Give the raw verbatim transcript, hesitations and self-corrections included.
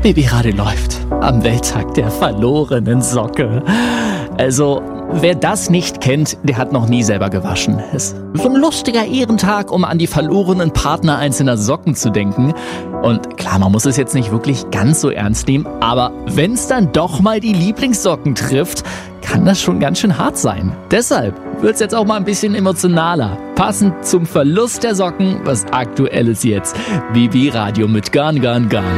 Bibi Radio läuft am Welttag der verlorenen Socke. Also, wer das nicht kennt, der hat noch nie selber gewaschen. Es ist so ein lustiger Ehrentag, um an die verlorenen Partner einzelner Socken zu denken. Und klar, man muss es jetzt nicht wirklich ganz so ernst nehmen, aber wenn es dann doch mal die Lieblingssocken trifft, kann das schon ganz schön hart sein. Deshalb wird's jetzt auch mal ein bisschen emotionaler. Passend zum Verlust der Socken, was Aktuelles jetzt. Bibi Radio mit Garn, Garn, Garn.